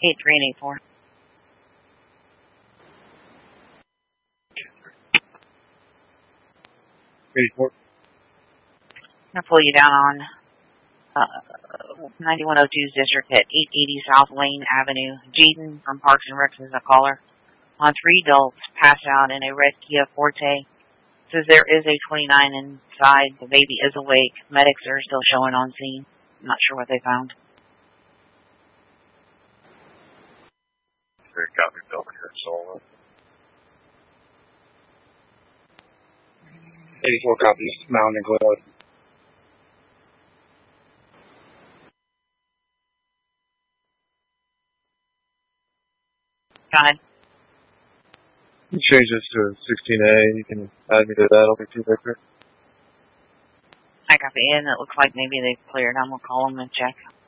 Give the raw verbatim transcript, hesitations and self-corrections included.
eight three and eight four. eighty-four. I'm going to pull you down on uh, ninety-one oh two's district at eight eighty South Lane Avenue. Jaden from Parks and Recs is a caller. On three adults passed out in a red Kia Forte. Says there is a twenty-nine inside. The baby is awake. Medics are still showing on scene. I'm not sure what they found. Very copy, Bill. Here, so. eighty-four copies, Mountain and Glenwood. Fine. You change this to sixteen A. You can add me to that. I'll be too Victor. I copy in. It looks like maybe they've cleared. I'm going to call them and check.